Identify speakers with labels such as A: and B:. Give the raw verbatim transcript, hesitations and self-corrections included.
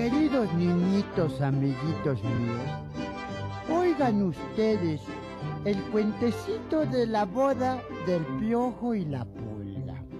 A: Queridos niñitos, amiguitos míos, oigan ustedes el cuentecito de la boda del Piojo y la